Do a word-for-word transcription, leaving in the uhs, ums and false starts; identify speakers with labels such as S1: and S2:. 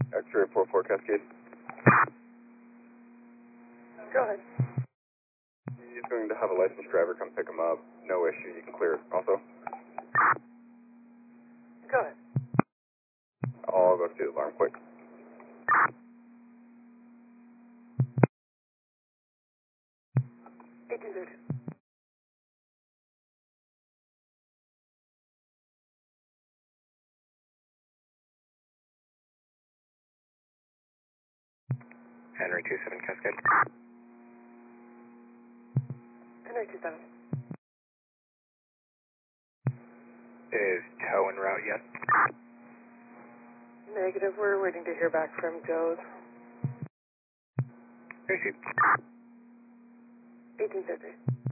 S1: X-ray four four Cascade.
S2: Go ahead.
S1: He's going to have a licensed driver come pick him up. No issue, you can clear it also.
S2: Go ahead.
S1: I'll go see the alarm quick.
S2: eighteen thirty.
S1: Henry two seven Cascade.
S2: Henry two seven.
S1: Is tow en route yet?
S2: Negative. We're waiting to hear back from Joe's.
S1: Here, shoot.
S2: eighteen thirty.